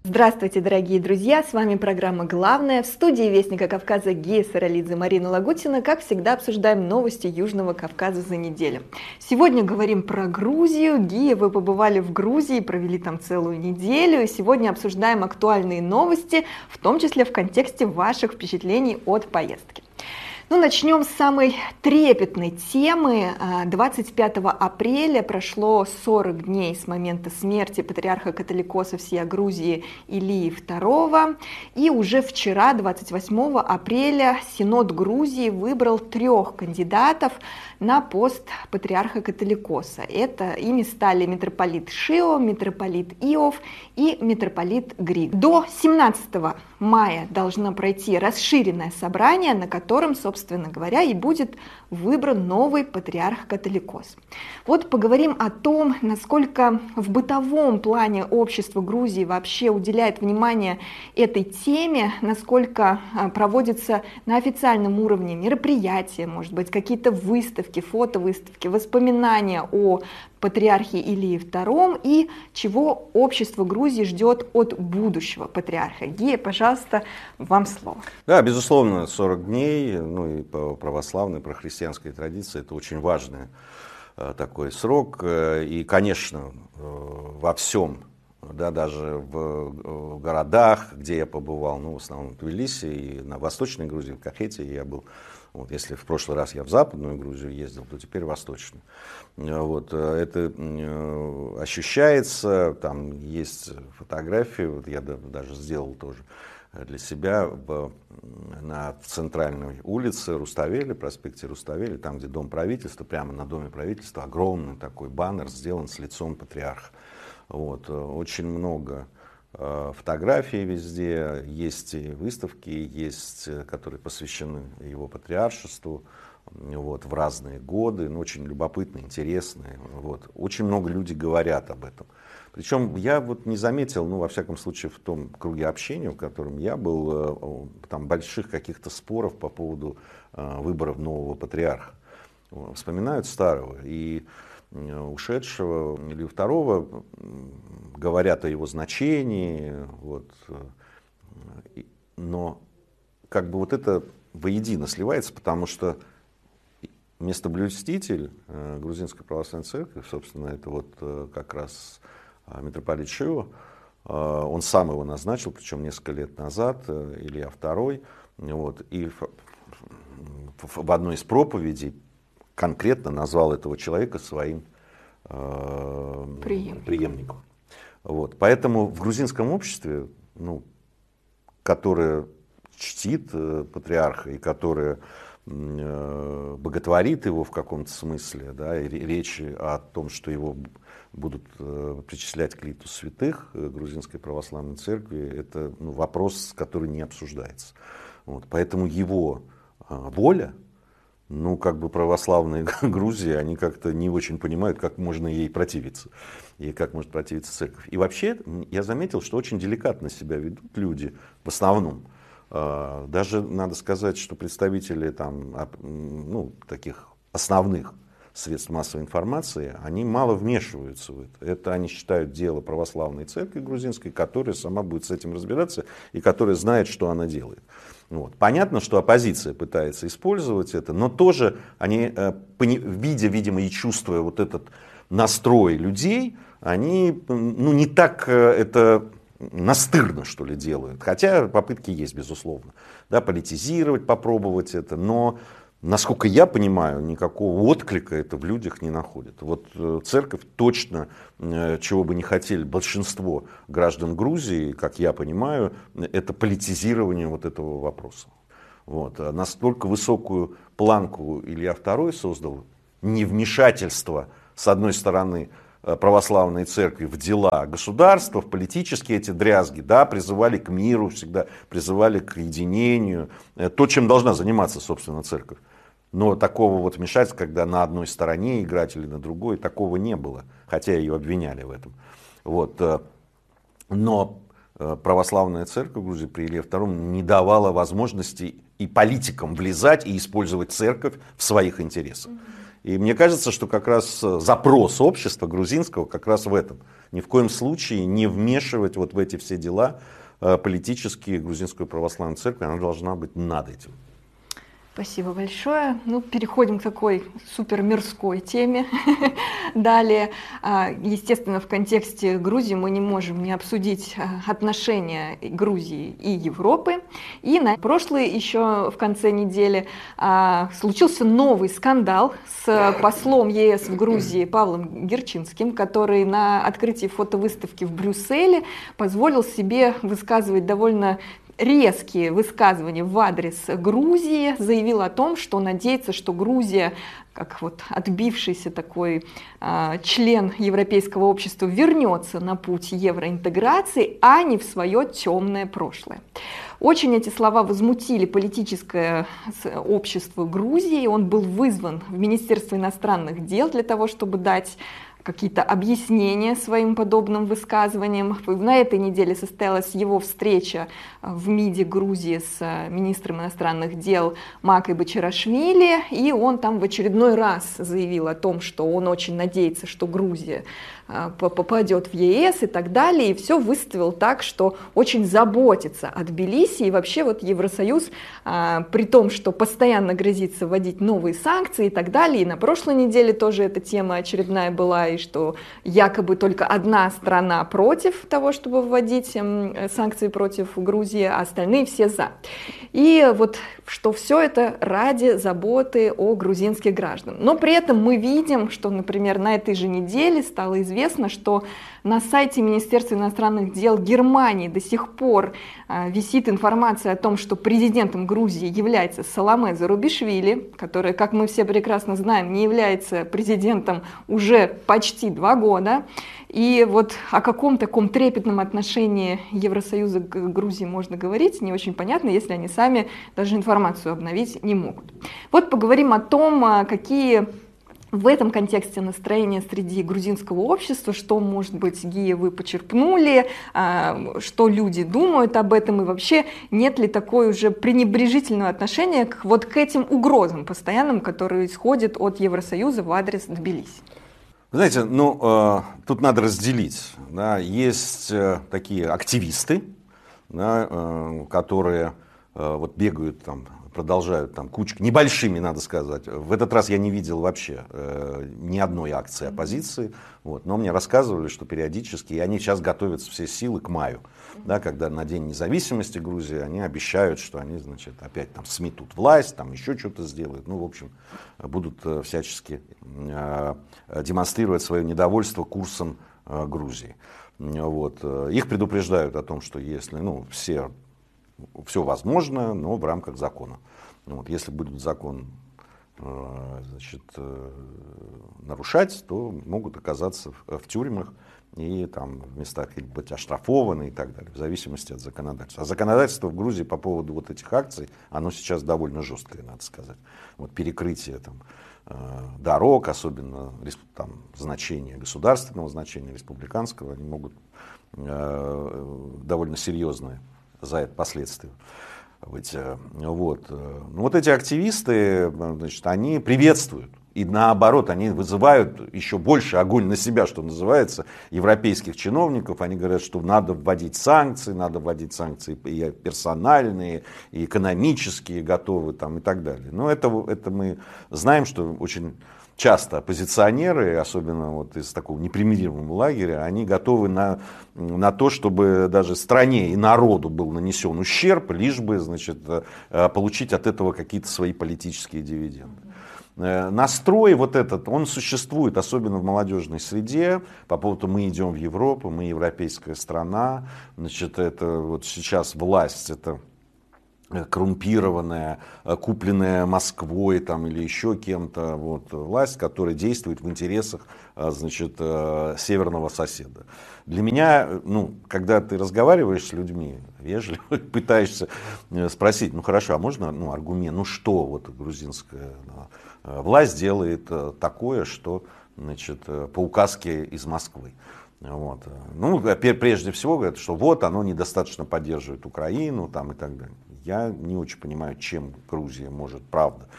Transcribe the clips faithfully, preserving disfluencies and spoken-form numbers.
Здравствуйте, дорогие друзья! С вами программа «Главное». В студии Вестника Кавказа Гея Саралидзе, Марина Лагутина. Как всегда, обсуждаем новости Южного Кавказа за неделю. Сегодня говорим про Грузию. Гея, вы побывали в Грузии, провели там целую неделю. И сегодня обсуждаем актуальные новости, в том числе в контексте ваших впечатлений от поездки. Ну, начнем с самой трепетной темы. двадцать пятого апреля прошло сорок дней с момента смерти патриарха католикоса всея Грузии Илии второго. И уже вчера, двадцать восьмого апреля, Синод Грузии выбрал трех кандидатов на пост патриарха католикоса. Это ими стали митрополит Шио, митрополит Иов и митрополит Григ. До семнадцатого мая должно пройти расширенное собрание, на котором, собственно говоря, и будет выбран новый патриарх-католикос. Вот поговорим о том, насколько в бытовом плане общество Грузии вообще уделяет внимание этой теме, насколько проводятся на официальном уровне мероприятия, может быть, какие-то выставки, фотовыставки, воспоминания о патриархе Илии втором и чего общество Грузии ждет от будущего патриарха. Гея, пожалуйста, вам слово. Да, безусловно, сорок дней, ну и по православной, по христианской традиции, это очень важный э, такой срок. И, конечно, э, во всем, да, даже в, в городах, где я побывал, ну, в основном в Тбилиси и на Восточной Грузии, в Кахете я был. Вот, если в прошлый раз я в Западную Грузию ездил, то теперь в Восточную. Вот, это ощущается, там есть фотографии, вот я даже сделал тоже для себя в, на в центральной улице Руставели, проспекте Руставели, там, где дом правительства, прямо на доме правительства огромный такой баннер сделан с лицом патриарха. Вот, очень много фотографии везде, есть и выставки, есть, которые посвящены его патриаршеству, вот, в разные годы, ну, очень любопытные, интересные. Вот. Очень много людей говорят об этом. Причем я вот не заметил, ну, во всяком случае, в том круге общения, в котором я был, там больших каких-то споров по поводу выборов нового патриарха. Вспоминают старого и ушедшего Илью второго, говорят о его значении, вот, но как бы вот это воедино сливается, потому что местоблюститель Грузинской православной церкви, собственно, это вот как раз митрополит Шио, он сам его назначил, причем несколько лет назад, Илья второй, вот, и в одной из проповедей конкретно назвал этого человека своим э, преемником. преемником. Вот. Поэтому в грузинском обществе, ну, которое чтит э, патриарха и которое э, боготворит его в каком-то смысле, да, и речи о том, что его будут э, причислять к лику святых э, грузинской православной церкви, это, ну, вопрос, который не обсуждается. Вот. Поэтому его э, воля, ну, как бы православные Грузии, они как-то не очень понимают, как можно ей противиться, и как может противиться церковь. И вообще, я заметил, что очень деликатно себя ведут люди, в основном. Даже надо сказать, что представители там, ну, таких основных средств массовой информации, они мало вмешиваются в это. Это они считают дело православной церкви грузинской, которая сама будет с этим разбираться и которая знает, что она делает. Вот. Понятно, что оппозиция пытается использовать это, но тоже они, видя, видимо, и чувствуя вот этот настрой людей, они, ну, не так это настырно, что ли, делают. Хотя попытки есть, безусловно, да, политизировать, попробовать это, но, насколько я понимаю, никакого отклика это в людях не находит. Вот церковь точно, чего бы не хотели большинство граждан Грузии, как я понимаю, это политизирование вот этого вопроса. Вот. Настолько высокую планку Илья второй создал, невмешательство, с одной стороны, православной церкви в дела государства, в политические эти дрязги, да, призывали к миру всегда, призывали к единению, то, чем должна заниматься, собственно, церковь. Но такого вот вмешательства, когда на одной стороне играть или на другой, такого не было, хотя ее обвиняли в этом. Вот. Но православная церковь Грузии при Илье втором не давала возможности и политикам влезать и использовать церковь в своих интересах. И мне кажется, что как раз запрос общества грузинского как раз в этом. Ни в коем случае не вмешивать вот в эти все дела политические грузинскую православную церковь, она должна быть над этим. Спасибо большое. Ну, переходим к такой супер мирской теме. Далее, естественно, в контексте Грузии мы не можем не обсудить отношения Грузии и Европы. И на прошлой, еще в конце недели, случился новый скандал с послом ЕС в Грузии Павлом Герчинским, который на открытии фотовыставки в Брюсселе позволил себе высказывать довольно резкие высказывания в адрес Грузии, заявил о том, что надеется, что Грузия, как вот отбившийся такой э, член Европейского общества, вернется на путь евроинтеграции, а не в свое темное прошлое. Очень эти слова возмутили политическое общество Грузии. Он был вызван в Министерство иностранных дел для того, чтобы дать какие-то объяснения своим подобным высказываниям. На этой неделе состоялась его встреча в МИДе Грузии с министром иностранных дел Макой Бачарашвили, и он там в очередной раз заявил о том, что он очень надеется, что Грузия попадет в ЕС и так далее, и все выставил так, что очень заботится о Тбилиси, и вообще вот Евросоюз, при том, что постоянно грозится вводить новые санкции и так далее, и на прошлой неделе тоже эта тема очередная была, и что якобы только одна страна против того, чтобы вводить санкции против Грузии, а остальные все за. И вот что все это ради заботы о грузинских гражданах. Но при этом мы видим, что, например, на этой же неделе стало известно, что на сайте Министерства иностранных дел Германии до сих пор э, висит информация о том, что президентом Грузии является Саломе Зарубишвили, которая, как мы все прекрасно знаем, не является президентом уже почти два года. И вот о каком таком трепетном отношении Евросоюза к Грузии можно говорить, не очень понятно, если они сами даже информацию обновить не могут. Вот поговорим о том, какие в этом контексте настроения среди грузинского общества, что, может быть, Гия, вы почерпнули, что люди думают об этом, и вообще нет ли такое уже пренебрежительного отношения к, вот к этим угрозам постоянным, которые исходят от Евросоюза в адрес Тбилиси? Знаете, ну, э, тут надо разделить. Да, есть э, такие активисты, да, э, которые э, вот бегают там, продолжают там кучка, небольшими, надо сказать. В этот раз я не видел вообще э, ни одной акции оппозиции, вот, но мне рассказывали, что периодически, и они сейчас готовятся все силы к маю, да, когда на День независимости Грузии, они обещают, что они, значит, опять там сметут власть, там еще что-то сделают, ну, в общем, будут э, всячески э, демонстрировать свое недовольство курсом э, Грузии. Вот. Их предупреждают о том, что если, ну, все все возможно, но в рамках закона. Вот, если будет закон значит, нарушать, то могут оказаться в, в тюрьмах и там в местах или быть оштрафованы и так далее, в зависимости от законодательства. А законодательство в Грузии по поводу вот этих акций, оно сейчас довольно жесткое, надо сказать. Вот перекрытие там, дорог, особенно там, значения государственного значения, республиканского, они могут довольно серьезные за это последствия быть. Вот. Ну, вот эти активисты, значит, они приветствуют. И наоборот, они вызывают еще больше огонь на себя, что называется, европейских чиновников. Они говорят, что надо вводить санкции, надо вводить санкции и персональные, и экономические, готовы там, и так далее. Но это, это мы знаем, что очень часто оппозиционеры, особенно вот из такого непримиримого лагеря, они готовы на, на то, чтобы даже стране и народу был нанесен ущерб, лишь бы, значит, получить от этого какие-то свои политические дивиденды. Настрой вот этот, он существует, особенно в молодежной среде, по поводу мы идем в Европу, мы европейская страна, значит, это вот сейчас власть, это коррумпированная, купленная Москвой там, или еще кем-то, вот, власть, которая действует в интересах, значит, северного соседа. Для меня, ну, когда ты разговариваешь с людьми, вежливо пытаешься спросить, ну хорошо, а можно, ну, аргумент, ну что вот грузинская власть делает такое, что, значит, по указке из Москвы. Вот. Ну, прежде всего говорят, что вот оно недостаточно поддерживает Украину там, и так далее. Я не очень понимаю, чем Грузия может, правда,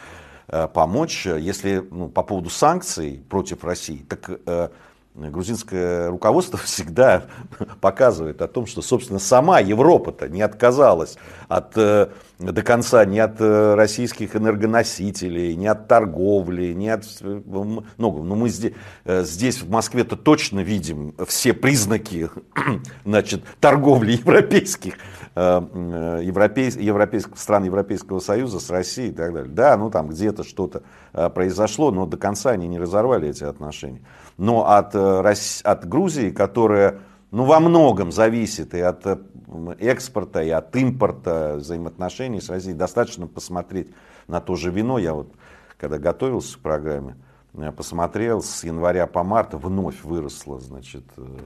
помочь. Если ну, по поводу санкций против России, так э, грузинское руководство всегда показывает о том, что, собственно, сама Европа-то не отказалась от, э, до конца ни от э, российских энергоносителей, ни от торговли, ни от много. Но мы здесь, э, здесь в Москве-то точно видим все признаки, значит, торговли европейских, э, европейс, европейских стран Европейского Союза с Россией и так далее. Да, ну там где-то что-то э, произошло, но до конца они не разорвали эти отношения. Но от, от Грузии, которая ну, во многом зависит и от экспорта, и от импорта взаимоотношений с Россией, достаточно посмотреть на то же вино. Я вот, когда готовился к программе, посмотрел, с января по март вновь выросло, значит,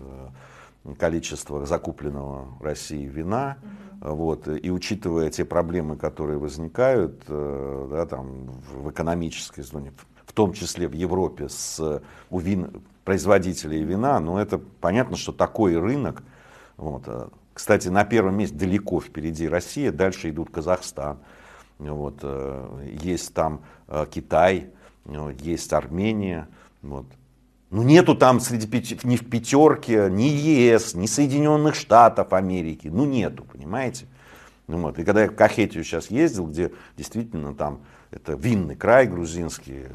количество закупленного Россией вина. Mm-hmm. Вот, и учитывая те проблемы, которые возникают да, там, в экономической зоне, в том числе в Европе, с, у вин, производителей вина, но это понятно, что такой рынок. Вот. Кстати, на первом месте далеко впереди Россия, дальше идут Казахстан, вот. Есть там Китай, есть Армения. Вот. Ну, нету там среди ни в пятерке ни ЕС, ни Соединенных Штатов Америки, ну нету, понимаете? Вот. И когда я в Кахетию сейчас ездил, где действительно там это винный край грузинский,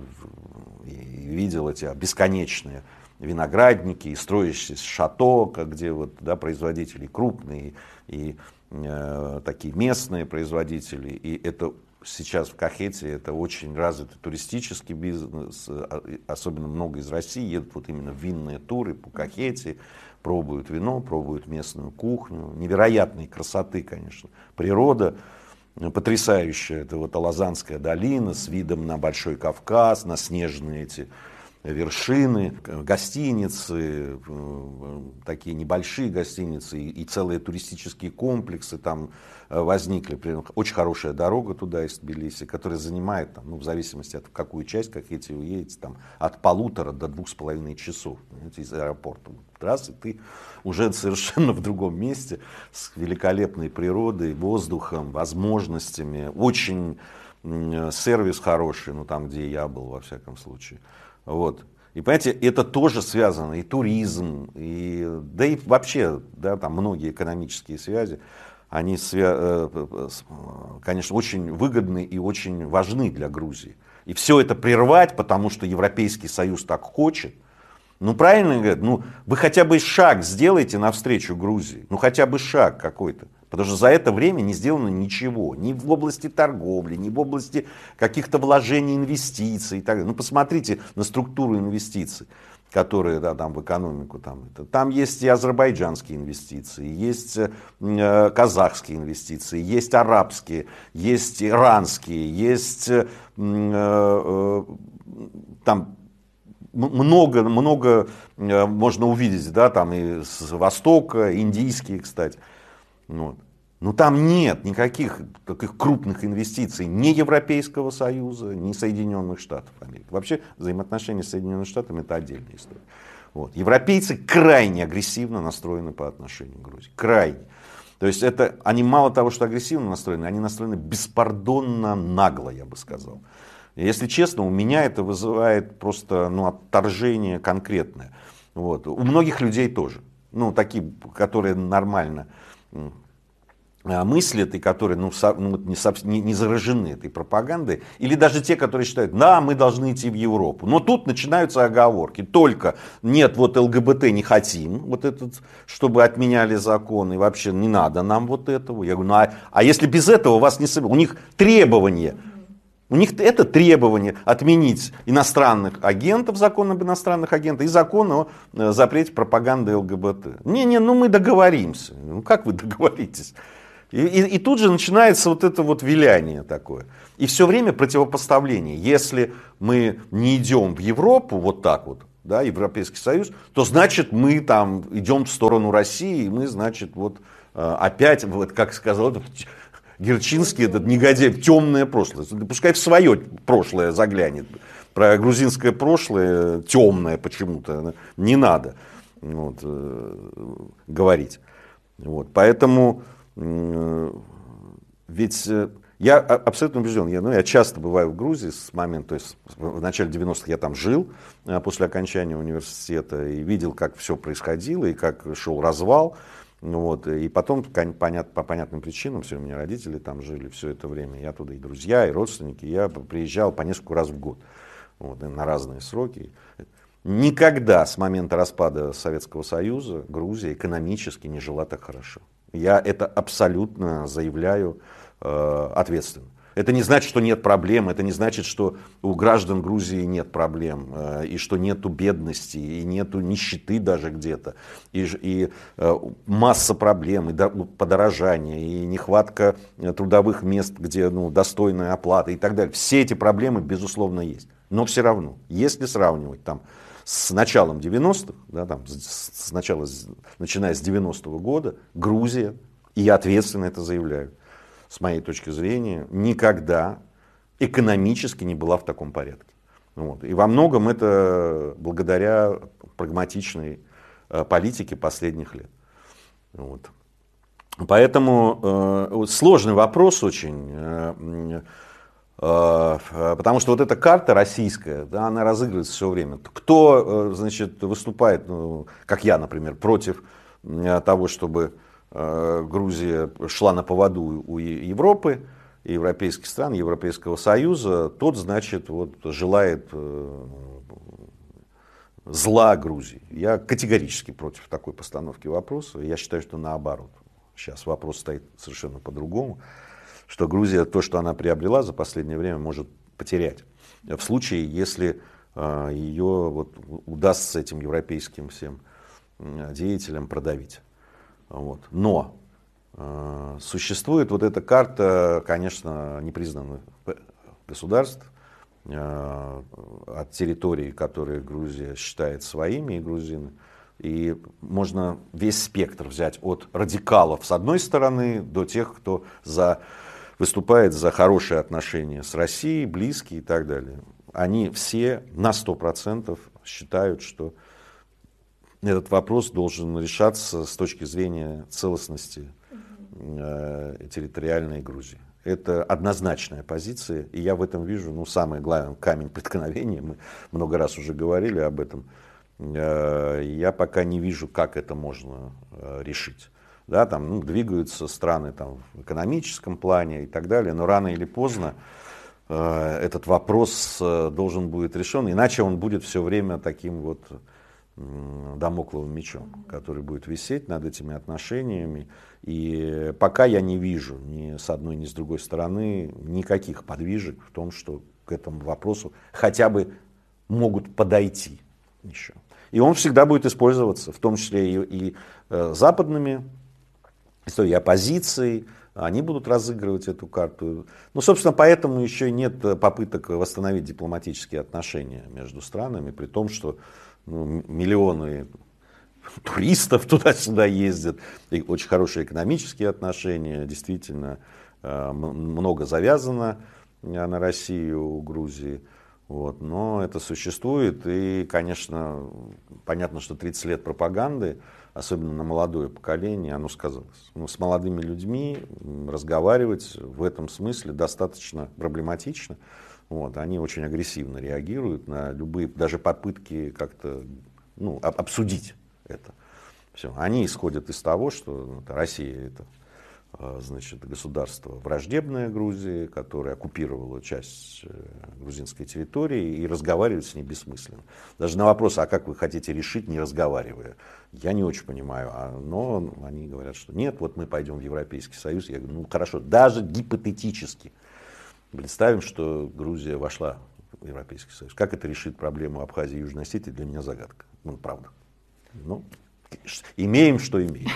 и видел эти бесконечные виноградники и строящиеся шато, где вот, да, производители крупные и э, такие местные производители. И это сейчас в Кахетии это очень развитый туристический бизнес, особенно много из России едут вот именно в винные туры по Кахетии, пробуют вино, пробуют местную кухню. Невероятной красоты, конечно, природа. Потрясающая, это вот Алазанская долина с видом на Большой Кавказ, на снежные эти вершины, гостиницы, такие небольшие гостиницы и целые туристические комплексы там возникли. Очень хорошая дорога туда из Тбилиси, которая занимает, там, ну, в зависимости от в какую часть, как эти уедете, там, от полутора до двух с половиной часов, понимаете, из аэропорта. Раз, и ты уже совершенно в другом месте, с великолепной природой, воздухом, возможностями, очень сервис хороший, ну там, где я был, во всяком случае. Вот. И понимаете, это тоже связано, и туризм, и, да и вообще, да, там многие экономические связи, они, свя... конечно, очень выгодны и очень важны для Грузии. И все это прервать, потому что Европейский Союз так хочет. Ну, правильно говорят, ну, вы хотя бы шаг сделайте навстречу Грузии, ну, хотя бы шаг какой-то. Потому что за это время не сделано ничего, ни в области торговли, ни в области каких-то вложений, инвестиций и так далее. Ну, посмотрите на структуру инвестиций, которые, да, там в экономику. Там, это. Там есть и азербайджанские инвестиции, есть э, казахские инвестиции, есть арабские, есть иранские, есть э, э, там... Много, много можно увидеть, да, там и с Востока, индийские, кстати. Вот. Но там нет никаких таких крупных инвестиций ни Европейского Союза, ни Соединенных Штатов Америки. Вообще взаимоотношения с Соединенными Штатами это отдельная история. Вот. Европейцы крайне агрессивно настроены по отношению к Грузии. Крайне. То есть это, они мало того, что агрессивно настроены, они настроены беспардонно нагло, я бы сказал. Если честно, у меня это вызывает просто ну, отторжение конкретное. Вот. У многих людей тоже. Ну, такие, которые нормально мыслят и которые ну, со, ну, не, не, не заражены этой пропагандой. Или даже те, которые считают, да, мы должны идти в Европу. Но тут начинаются оговорки. Только нет, вот ЛГБТ не хотим, вот этот, чтобы отменяли закон. И вообще не надо нам вот этого. Я говорю, ну, а, а если без этого вас не соберут? У них требования. У них это требование отменить иностранных агентов, закон об иностранных агентах и закон о запрете пропаганды ЛГБТ. Не-не, ну мы договоримся. Ну как вы договоритесь? И, и, и тут же начинается вот это вот виляние такое. И все время противопоставление. Если мы не идем в Европу вот так вот, да, Европейский Союз, то значит мы там идем в сторону России, и мы, значит, вот опять, вот как сказал Герчинский, этот негодяй, в темное прошлое. Пускай в свое прошлое заглянет. Про грузинское прошлое темное почему-то не надо вот, э, говорить. Вот. Поэтому э, ведь Я абсолютно убежден, я, ну, я часто бываю в Грузии с момента, то есть в начале девяностых я там жил после окончания университета и видел, как все происходило и как шел развал. Вот, и потом, понят, по понятным причинам, все, у меня родители там жили все это время, я туда и друзья, и родственники, я приезжал по несколько раз в год, вот, на разные сроки. Никогда с момента распада Советского Союза Грузия экономически не жила так хорошо. Я это абсолютно заявляю ответственно. Это не значит, что нет проблем, это не значит, что у граждан Грузии нет проблем, и что нету бедности, и нету нищеты даже где-то, и, и масса проблем, и подорожание, и нехватка трудовых мест, где ну, достойная оплата и так далее. Все эти проблемы, безусловно, есть. Но все равно, если сравнивать там, с началом девяностых, да, там, с начала, начиная с девяностого года, Грузия, и я ответственно это заявляю, с моей точки зрения, никогда экономически не была в таком порядке. Вот. И во многом это благодаря прагматичной э, политике последних лет. Вот. Поэтому э, сложный вопрос очень, э, э, потому что вот эта карта российская, да, она разыгрывается все время. Кто, э, значит, выступает, ну, как я, например, против э, того, чтобы Грузия шла на поводу у Европы, европейских стран, Европейского Союза, тот, значит, вот, желает зла Грузии. Я категорически против такой постановки вопроса. Я считаю, что наоборот. Сейчас вопрос стоит совершенно по-другому, что Грузия то, что она приобрела за последнее время, может потерять. В случае, если ее вот, удастся этим европейским всем деятелям продавить. Вот. Но э, существует вот эта карта, конечно, непризнанных государств, э, от территорий, которые Грузия считает своими, и грузины. И можно весь спектр взять от радикалов с одной стороны до тех, кто за, выступает за хорошие отношения с Россией, близкие и так далее. Они все на сто процентов считают, что этот вопрос должен решаться с точки зрения целостности э, территориальной Грузии. Это однозначная позиция, и я в этом вижу, ну, самый главный камень преткновения, мы много раз уже говорили об этом, э, я пока не вижу, как это можно э, решить. Да, там, ну, двигаются страны там, в экономическом плане и так далее, но рано или поздно э, этот вопрос э, должен будет решен, иначе он будет все время таким вот дамокловым мечом, который будет висеть над этими отношениями. И пока я не вижу ни с одной, ни с другой стороны никаких подвижек в том, что к этому вопросу хотя бы могут подойти еще. И он всегда будет использоваться, в том числе и, и э, западными, и оппозицией. Они будут разыгрывать эту карту. Ну, собственно, поэтому еще нет попыток восстановить дипломатические отношения между странами, при том, что ну, миллионы туристов туда-сюда ездят, и очень хорошие экономические отношения, действительно много завязано на Россию у Грузии. Вот. Но это существует, и, конечно, понятно, что тридцать лет пропаганды, особенно на молодое поколение, оно сказалось. Но с молодыми людьми разговаривать в этом смысле достаточно проблематично. Вот, они очень агрессивно реагируют на любые, даже попытки как-то ну, обсудить это. Все. Они исходят из того, что ну, Россия это значит, государство враждебное Грузии, которое оккупировало часть грузинской территории, и разговаривать с ней бессмысленно. Даже на вопрос, а как вы хотите решить, не разговаривая, я не очень понимаю. Но они говорят, что нет, вот мы пойдем в Европейский Союз. Я говорю, ну хорошо, даже гипотетически. Представим, что Грузия вошла в Европейский Союз. Как это решит проблему Абхазии и Южной Осетии, для меня загадка. Ну, правда. Ну, имеем, что имеем.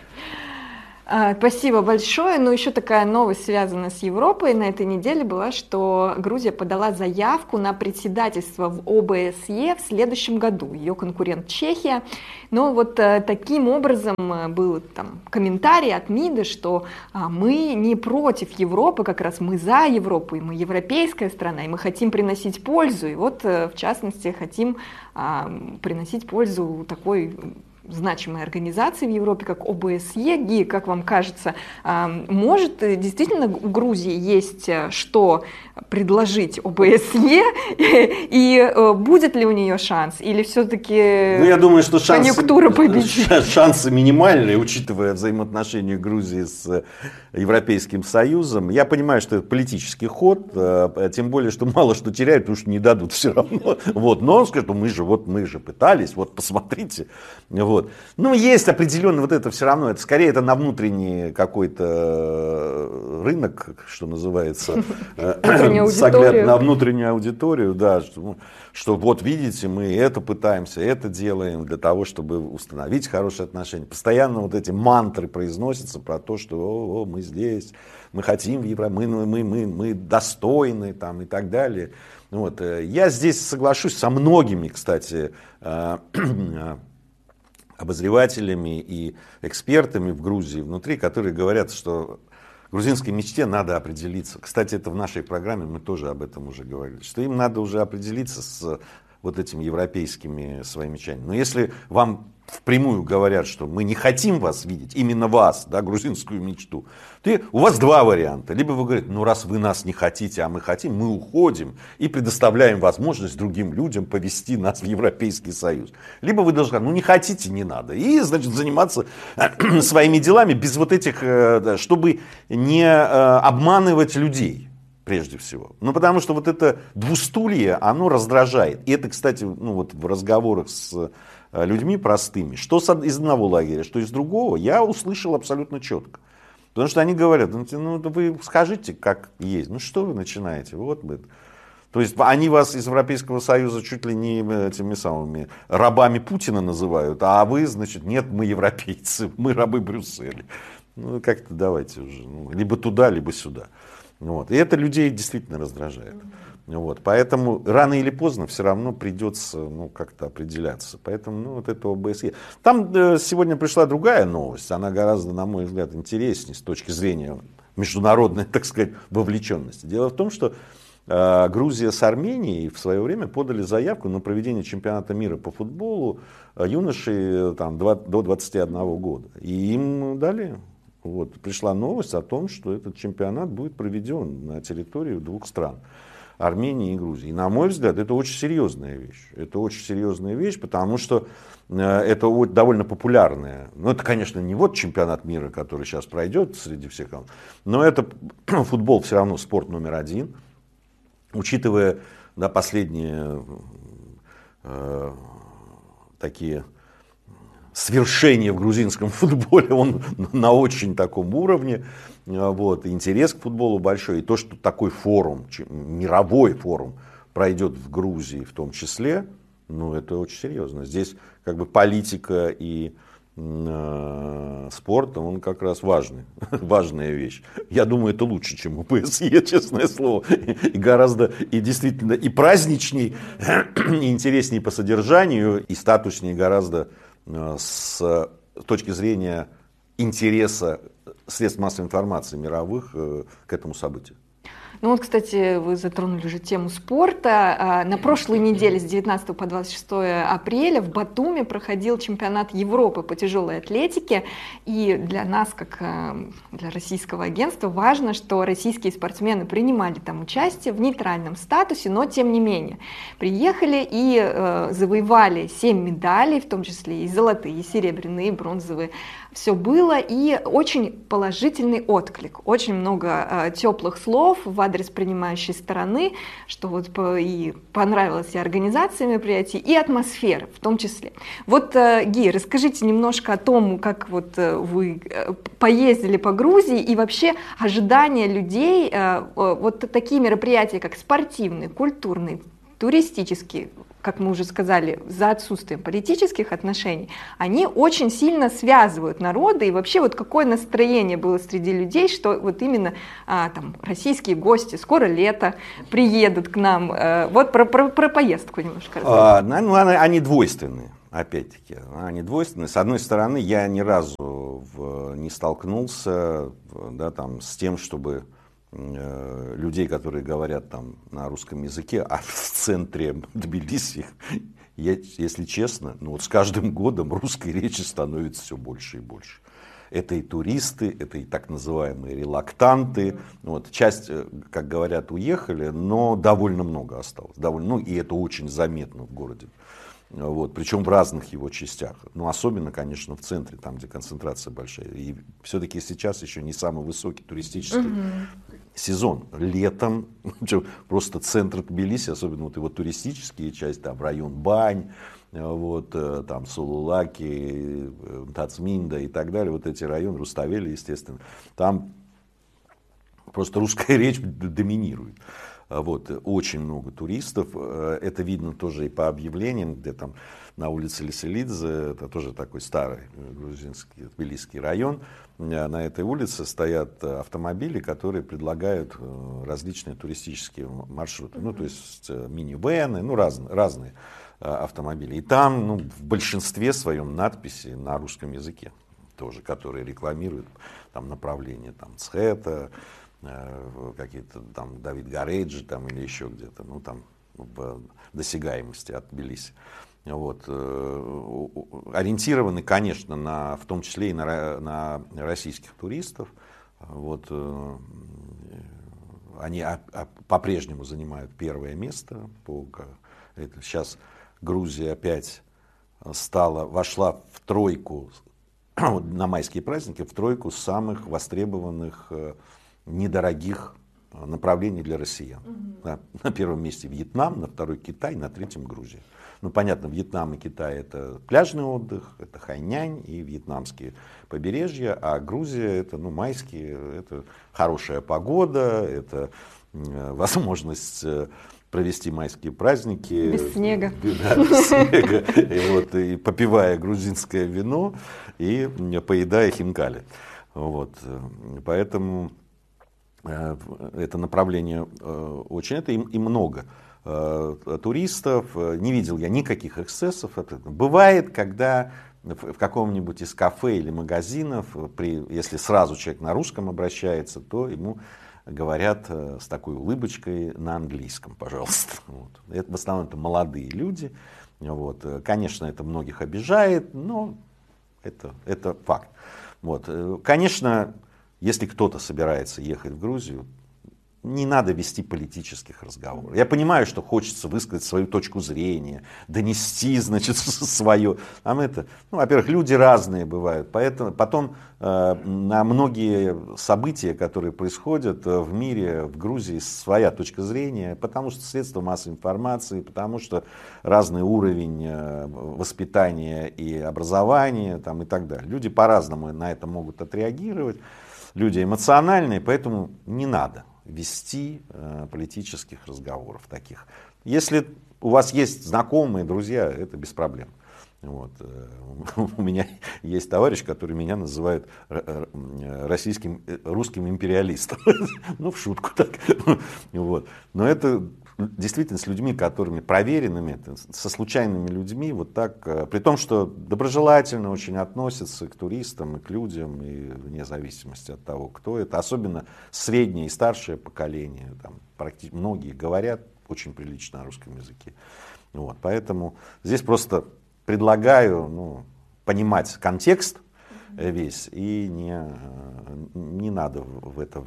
Спасибо большое. Ну, еще такая новость, связанная с Европой, на этой неделе была, что Грузия подала заявку на председательство в о бэ эс е в следующем году. Ее конкурент Чехия. Но вот таким образом был там комментарий от МИДа, что мы не против Европы, как раз мы за Европу, и мы европейская страна, и мы хотим приносить пользу. И вот, в частности, хотим приносить пользу такой значимой организации в Европе, как О Бэ Эс Е. Ги, как вам кажется, может действительно в Грузии есть что предложить О Бэ Эс Е, и будет ли у нее шанс, или все-таки ну, я думаю, что шансы, конъюнктура победит? Шансы минимальные, учитывая взаимоотношения Грузии с Европейским Союзом. Я понимаю, что это политический ход, тем более, что мало что теряют, потому что не дадут все равно. Вот. Но он скажет, мы же, вот мы же пытались, вот посмотрите. Вот. Ну, есть определенно вот это все равно, это скорее это на внутренний какой-то рынок, что называется, взгляд на внутреннюю аудиторию, да, что, что вот видите, мы это пытаемся, это делаем для того, чтобы установить хорошие отношения. Постоянно вот эти мантры произносятся про то, что о, о, мы здесь, мы хотим в Европе, мы, мы, мы, мы достойны там, и так далее. Вот. Я здесь соглашусь со многими, кстати, обозревателями и экспертами в Грузии внутри, которые говорят, что грузинской мечте надо определиться. Кстати, это в нашей программе мы тоже об этом уже говорили, что им надо уже определиться с вот этими европейскими своими чаями. Но если вам впрямую говорят, что мы не хотим вас видеть, именно вас, да, грузинскую мечту, то у вас два варианта. Либо вы говорите, ну раз вы нас не хотите, а мы хотим, мы уходим и предоставляем возможность другим людям повести нас в Европейский Союз. Либо вы должны сказать, ну не хотите, не надо. И, значит, заниматься своими делами без вот этих, чтобы не обманывать людей. Прежде всего. Ну, потому что вот это двустулье, оно раздражает. И это, кстати, ну, вот в разговорах с людьми простыми, что из одного лагеря, что из другого, я услышал абсолютно четко. Потому что они говорят, ну, вы скажите, как есть. Ну, что вы начинаете? Вот мы. То есть они вас из Европейского Союза чуть ли не этими самыми рабами Путина называют, а вы, значит, нет, мы европейцы, мы рабы Брюсселя. Ну, как-то давайте уже. Ну, либо туда, либо сюда. Вот. И это людей действительно раздражает. Вот. Поэтому рано или поздно все равно придется ну, как-то определяться. Поэтому ну, вот это О Бэ Эс Е. Там э, сегодня пришла другая новость. Она гораздо, на мой взгляд, интереснее с точки зрения международной, так сказать, вовлеченности. Дело в том, что э, Грузия с Арменией в свое время подали заявку на проведение чемпионата мира по футболу э, юношей там, два, до двадцати одного года. И им дали. Вот, пришла новость о том, что этот чемпионат будет проведен на территории двух стран, Армении и Грузии. И, на мой взгляд, это очень серьезная вещь. Это очень серьезная вещь, потому что э, это вот довольно популярная. Ну, это, конечно, не вот чемпионат мира, который сейчас пройдет среди всех, но это футбол все равно спорт номер один. Учитывая да, последние э, такие... свершение в грузинском футболе, он на очень таком уровне, вот, интерес к футболу большой, и то, что такой форум, мировой форум пройдет в Грузии в том числе, ну, это очень серьезно. Здесь как бы политика и э, спорт, он как раз важный, важная вещь. Я думаю, это лучше, чем О Бэ Эс Е, честное слово, и гораздо, и действительно, и праздничней, и интересней по содержанию, и статуснее гораздо с точки зрения интереса средств массовой информации мировых к этому событию. Ну вот, кстати, вы затронули уже тему спорта. На прошлой неделе с девятнадцатого по двадцать шестое апреля в Батуми проходил чемпионат Европы по тяжелой атлетике. И для нас, как для российского агентства, важно, что российские спортсмены принимали там участие в нейтральном статусе, но тем не менее приехали и э, завоевали семь медалей, в том числе и золотые, и серебряные, и бронзовые. Все было, и очень положительный отклик, очень много э, теплых слов в адрес принимающей стороны, что вот по, и понравилась и организация мероприятий, и атмосфера в том числе. Вот, э, Ги, расскажите немножко о том, как вот э, вы э, поездили по Грузии, и вообще ожидания людей, э, э, вот такие мероприятия, как спортивные, культурные, туристические, как мы уже сказали, за отсутствием политических отношений, они очень сильно связывают народы. И вообще вот какое настроение было среди людей, что вот именно а, там расийские гости, скоро лето, приедут к нам. А, вот про, про, про поездку немножко а, ну, они двойственные, опять-таки. Они двойственные. С одной стороны, я ни разу в, не столкнулся да, там, с тем, чтобы людей, которые говорят там на русском языке, а в центре Тбилиси я, если честно, ну вот с каждым годом русской речи становится все больше и больше. Это и туристы, это и так называемые релактанты. Mm-hmm. Вот, часть, как говорят, уехали, но довольно много осталось. Довольно, ну и это очень заметно в городе. Вот, причем в разных его частях. Ну, особенно, конечно, в центре, там, где концентрация большая. И все-таки сейчас еще не самый высокий туристический mm-hmm. сезон. Летом просто центр Тбилиси, особенно вот его туристические части, там район Бань, вот, там Сулулаки, Тацминда и так далее, вот эти районы, Руставели, естественно, там просто русская речь доминирует. Вот, очень много туристов, это видно тоже и по объявлениям, где там на улице Лиселидзе, это тоже такой старый грузинский, тбилисский район, на этой улице стоят автомобили, которые предлагают различные туристические маршруты, ну, то есть минивэны, ну, разные, разные автомобили. И там, ну, в большинстве своем надписи на русском языке тоже, которые рекламируют там направления там Цхета, какие-то там Давид Гарейджи там или еще где-то, ну там в досягаемости от Тбилиси. Вот. Ориентированы, конечно, на, в том числе и на, на российских туристов. Вот. Они по-прежнему занимают первое место. По, это, сейчас Грузия опять стала, вошла в тройку, на майские праздники, в тройку самых востребованных недорогих направлений для россиян. Mm-hmm. На, на первом месте Вьетнам, на второй Китай, на третьем Грузия. Ну, понятно, Вьетнам и Китай — это пляжный отдых, это Хайнянь и вьетнамские побережья, а Грузия — это, ну, майские, это хорошая погода, это э, возможность э, провести майские праздники. Без снега. Да, без снега. И, вот, и попивая грузинское вино и поедая хинкали. Вот. Поэтому это направление очень, это и, и много туристов, не видел я никаких эксцессов. Это бывает, когда в каком-нибудь из кафе или магазинов, при, если сразу человек на русском обращается, то ему говорят с такой улыбочкой на английском, пожалуйста. Вот. Это, в основном это молодые люди. Вот. Конечно, это многих обижает, но это, это факт. Вот. Конечно, если кто-то собирается ехать в Грузию, не надо вести политических разговоров. Я понимаю, что хочется высказать свою точку зрения, донести, значит, свое. Там это, ну, во-первых, люди разные бывают, поэтому потом э, на многие события, которые происходят в мире, в Грузии, своя точка зрения, потому что средства массовой информации, потому что разный уровень э, воспитания и образования, там, и так далее. Люди по-разному на это могут отреагировать, люди эмоциональные, поэтому не надо вести э, политических разговоров таких. Если у вас есть знакомые, друзья, это без проблем. Вот. У меня есть товарищ, который меня называет российским, русским империалистом. Ну, в шутку так. Вот. Но это действительно с людьми, которыми проверенными, со случайными людьми, вот так, при том, что доброжелательно очень относятся к туристам и к людям, и вне зависимости от того, кто это, особенно среднее и старшее поколение, там, практически многие говорят очень прилично на русском языке. Вот, поэтому здесь просто предлагаю, ну, понимать контекст весь, и не, не надо в это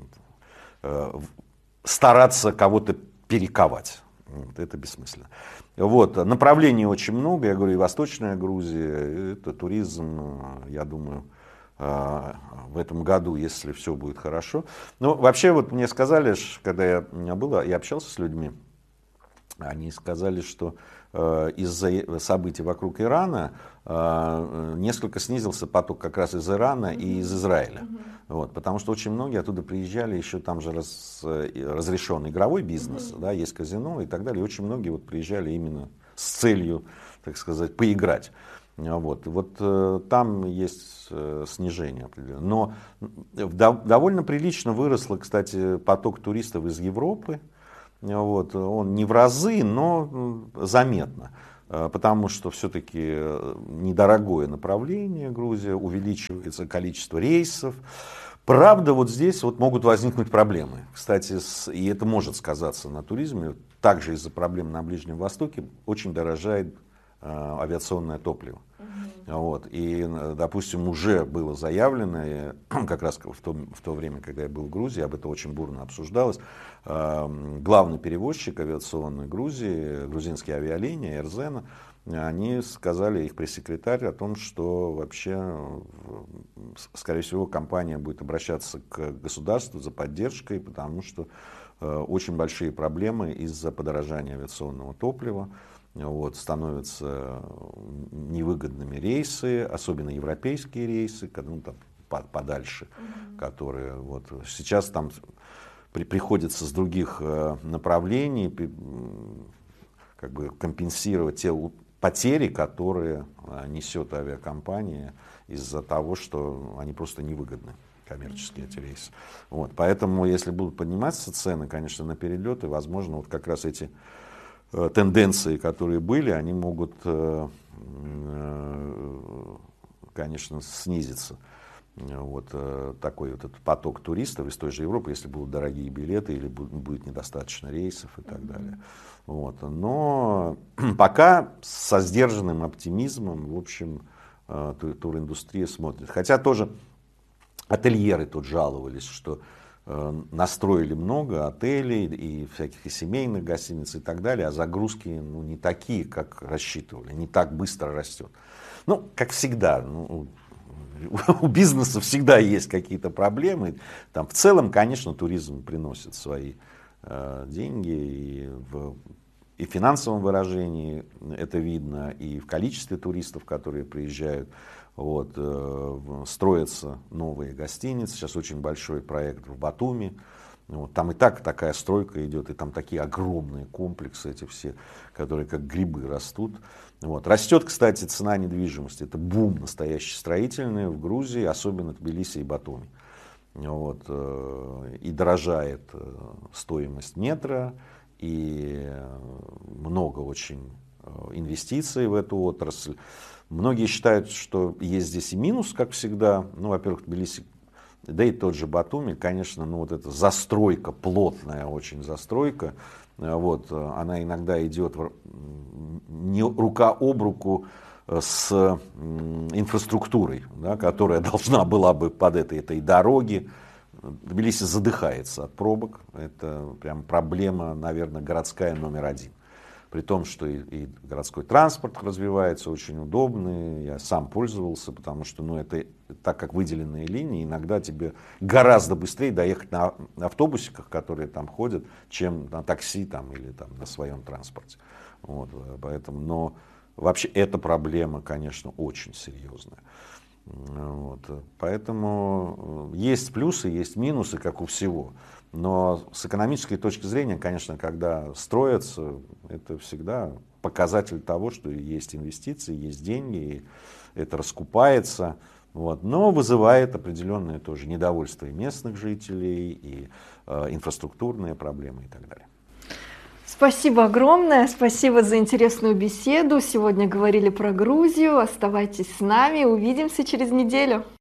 в, стараться кого-то перековать. Вот, это бессмысленно. Вот, направлений очень много, я говорю, и Восточная Грузия, это туризм, я думаю, в этом году, если все будет хорошо. Ну, вообще, вот мне сказали, когда я был, я общался с людьми, они сказали, что из-за событий вокруг Ирана несколько снизился поток как раз из Ирана mm-hmm. и из Израиля. Mm-hmm. Вот, потому что очень многие оттуда приезжали, еще там же раз, разрешен игровой бизнес, mm-hmm. да, есть казино и так далее. И очень многие вот приезжали именно с целью, так сказать, поиграть. Вот, вот там есть снижение определенное. Но довольно прилично выросло, кстати, поток туристов из Европы. Вот, он не в разы, но заметно, потому что все-таки недорогое направление Грузия, увеличивается количество рейсов. Правда, вот здесь вот могут возникнуть проблемы. Кстати, и это может сказаться на туризме. также из-за проблем на Ближнем Востоке очень дорожает э, авиационное топливо. Mm-hmm. Вот. И, допустим, уже было заявлено, как раз в то, в то время, когда я был в Грузии, об этом очень бурно обсуждалось, э, главный перевозчик авиационной Грузии, грузинские авиалинии, Эрзена, они сказали, их пресс-секретарь, о том, что вообще, скорее всего, компания будет обращаться к государству за поддержкой, потому что э, очень большие проблемы из-за подорожания авиационного топлива. Вот, становятся невыгодными рейсы, особенно европейские рейсы, ну, там, подальше, mm-hmm. которые вот, сейчас там при, приходится с других э, направлений как бы компенсировать те потери, которые несет авиакомпания из-за того, что они просто невыгодны, коммерческие эти рейсы. Вот, поэтому, если будут подниматься цены, конечно, на перелеты, возможно, вот как раз эти э, тенденции, которые были, они могут, э, э, конечно, снизиться. Вот э, такой вот этот поток туристов из той же Европы, если будут дорогие билеты или будет, будет недостаточно рейсов и так mm-hmm. далее. Вот. Но пока со сдержанным оптимизмом, в общем, э, туриндустрия смотрит. Хотя тоже ательеры тут жаловались, что э, настроили много отелей и всяких и семейных гостиниц и так далее, а загрузки ну, не такие, как рассчитывали, не так быстро растет. Ну, как всегда, ну, у бизнеса всегда есть какие-то проблемы. Там, в целом, конечно, туризм приносит свои э, деньги и в, и в финансовом выражении это видно, и в количестве туристов, которые приезжают. Вот, э, строятся новые гостиницы. Сейчас очень большой проект в Батуми. Вот, там и так такая стройка идет, и там такие огромные комплексы эти все, которые как грибы растут. Вот. Растет, кстати, цена недвижимости. Это бум настоящий строительный в Грузии, особенно в Тбилиси и Батуми. Вот. И дорожает стоимость метра, и много очень инвестиций в эту отрасль. Многие считают, что есть здесь и минус, как всегда. Ну, во-первых, Тбилиси, да и тот же Батуми, конечно, ну вот эта застройка, плотная очень застройка, вот, она иногда идет не рука об руку с инфраструктурой, да, которая должна была бы под этой, этой дороги. Тбилиси задыхается от пробок, это прям проблема, наверное, городская номер один. При том, что и, и городской транспорт развивается очень удобный, я сам пользовался, потому что, ну, это так как выделенные линии, иногда тебе гораздо быстрее доехать на автобусиках, которые там ходят, чем на такси там, или там, на своем транспорте. Вот, поэтому, но вообще эта проблема, конечно, очень серьезная. Вот, поэтому есть плюсы, есть минусы, как у всего. Но с экономической точки зрения, конечно, когда строятся, это всегда показатель того, что есть инвестиции, есть деньги, и это раскупается. Вот. Но вызывает определенное тоже недовольство и местных жителей, и э, инфраструктурные проблемы и так далее. Спасибо огромное, спасибо за интересную беседу. Сегодня говорили про Грузию. Оставайтесь с нами, увидимся через неделю.